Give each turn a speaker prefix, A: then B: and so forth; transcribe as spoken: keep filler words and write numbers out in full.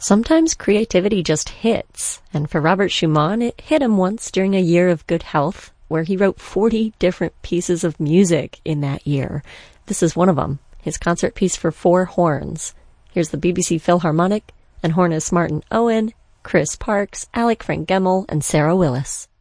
A: Sometimes creativity just hits, and for Robert Schumann, it hit him once during a year of good health, where he wrote forty different pieces of music in that year. This is one of them, his concert piece for four horns. Here's the B B C Philharmonic and hornist Martin Owen, Chris Parks, Alec Frank Gemmell, and Sarah Willis.